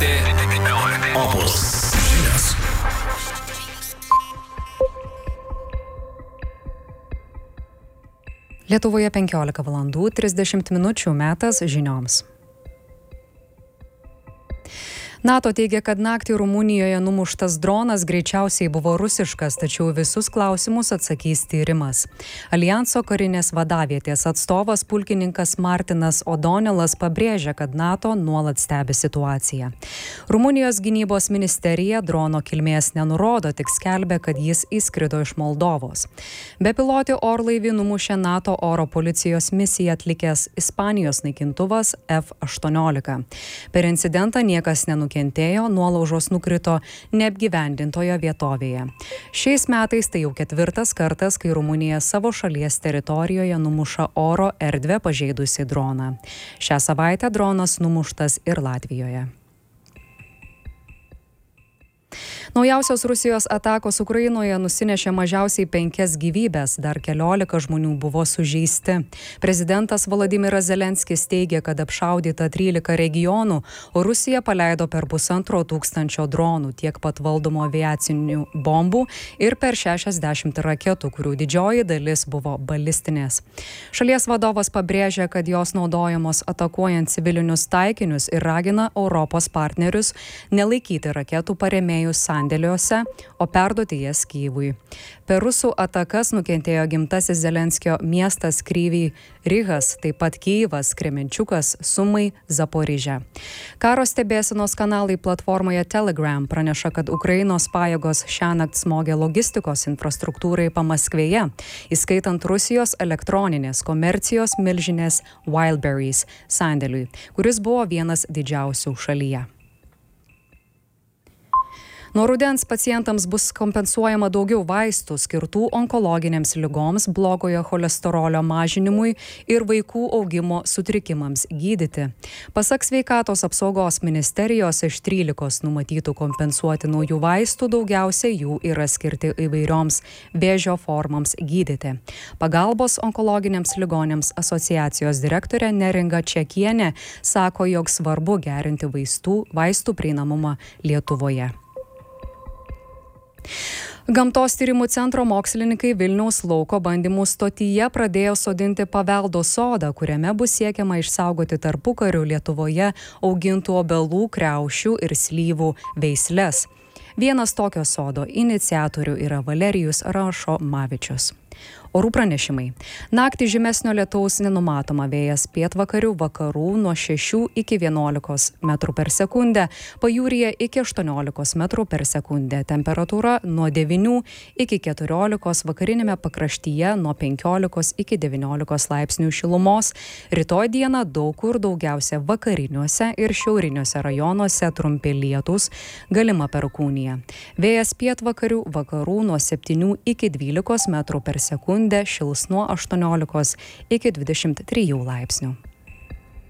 Opus žinios. Lietuvoje 15 valandų 30 minučių metas žinioms. NATO teigia, kad naktį Rumunijoje numuštas dronas greičiausiai buvo rusiškas, tačiau visus klausimus atsakys tyrimas. Aljanso karinės vadavietės atstovas pulkininkas Martinas O'Donelas pabrėžia, kad NATO nuolat stebi situaciją. Rumunijos gynybos ministerija drono kilmės nenurodo, tik skelbia, kad jis įskrido iš Moldovos. Bepilotį orlaivį numušė NATO oro policijos misiją atlikęs Ispanijos naikintuvas F-18. Per incidentą niekas nenukentėjo, nuolaužos nukrito neapgyvendintoje vietovėje. Šiais metais tai jau 4. kartas, kai Rumunija savo šalies teritorijoje numuša oro erdvę pažeidusi droną. Šią savaitę dronas numuštas ir Latvijoje. Naujausios Rusijos atakos Ukrainoje nusinešė mažiausiai 5 gyvybes, dar 14 žmonių buvo sužeisti. Prezidentas Volodymyras Zelenskis teigia, kad apšaudyta 13 regionų, o Rusija paleido per 1500 dronų, tiek pat valdomų aviacinių bombų ir per 60 raketų, kurių didžioji dalis buvo balistinės. Šalies vadovas pabrėžia, kad jos naudojamos atakuojant civilinius taikinius ir ragina Europos partnerius nelaikyti raketų parėmėjų sandėliuose, o perduoti jas Kyjivui. Per rusų atakas nukentėjo gimtasis Zelenskio miestas Kryvyj Rihas, taip pat Kyjivas, Kremenčiukas, Sumai, Zaporižė. Karo stebėsenos kanalai platformoje Telegram praneša, kad Ukrainos pajėgos šiąnakt smogė logistikos infrastruktūrai Pamaskvėje, įskaitant Rusijos elektroninės komercijos milžinės Wildberries sandėliui, kuris buvo vienas didžiausių šalyje. Nuo rudens pacientams bus kompensuojama daugiau vaistų skirtų onkologinėms ligoms, blogojo cholesterolio mažinimui ir vaikų augimo sutrikimams gydyti. Pasak Sveikatos apsaugos ministerijos, iš 13 numatytų kompensuoti naujų vaistų daugiausiai jų yra skirti įvairioms vėžio formoms gydyti. Pagalbos onkologiniams ligonėms asociacijos direktorė Neringa Čekienė sako, jog svarbu gerinti vaistų prieinamumą Lietuvoje. Gamtos tyrimų centro mokslininkai Vilniaus lauko bandymų stotyje pradėjo sodinti paveldo sodą, kuriame bus siekiama išsaugoti tarpukariu Lietuvoje augintų obelų, kriaušių ir slyvų veisles. Vienas tokio sodo iniciatorių yra Valerijus Rašomavičius. Orų pranešimai. Naktį žymesnio lietaus nenumatoma, vėjas pietvakarių vakarų nuo 6 iki 11 metrų per sekundę, pajūryje iki 18 metrų per sekundę, temperatūra nuo 9 iki 14, vakarinėme pakraštyje nuo 15 iki 19 laipsnių šilumos. Rytoj dieną daug kur, daugiausia vakariniuose ir šiauriniuose rajonuose trumpi lietūs, galima perkūnija. Vėjas pietvakarių vakarų nuo 7 iki 12 metrų per sekundę, šils nuo 18 iki 23 laipsnių.